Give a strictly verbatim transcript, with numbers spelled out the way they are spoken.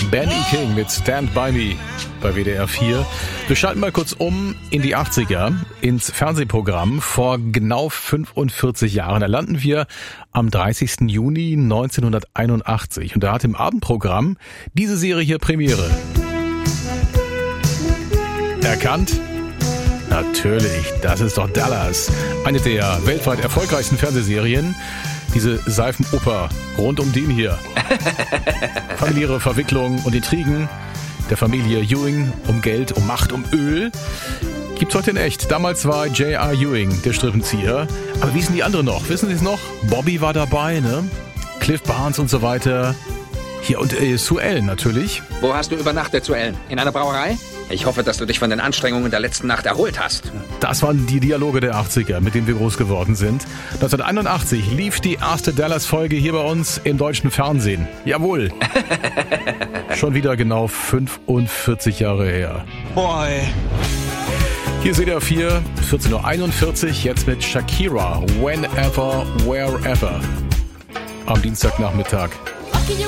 Benny King mit Stand By Me bei W D R vier. Wir schalten mal kurz um in die achtziger, ins Fernsehprogramm vor genau fünfundvierzig Jahren. Da landen wir am dreißigsten Juni neunzehnhunderteinundachtzig und da hat im Abendprogramm diese Serie hier Premiere. Erkannt? Natürlich, das ist doch Dallas. Eine der weltweit erfolgreichsten Fernsehserien. Diese Seifenoper rund um den hier. Familiäre Verwicklungen und Intrigen der Familie Ewing um Geld, um Macht, um Öl. Gibt's heute in echt. Damals war J R. Ewing der Strippenzieher. Aber wie sind die anderen noch? Wissen Sie es noch? Bobby war dabei, ne? Cliff Barnes und so weiter. Hier und äh, Sue Ellen natürlich. Wo hast du übernachtet, Sue Ellen? In einer Brauerei? Ich hoffe, dass du dich von den Anstrengungen der letzten Nacht erholt hast. Das waren die Dialoge der achtziger, mit denen wir groß geworden sind. neunzehnhunderteinundachtzig lief die erste Dallas-Folge hier bei uns im deutschen Fernsehen. Jawohl. Schon wieder genau fünfundvierzig Jahre her. Boy. Hier seht ihr vier, vierzehn Uhr einundvierzig, jetzt mit Shakira. Whenever, wherever. Am Dienstagnachmittag.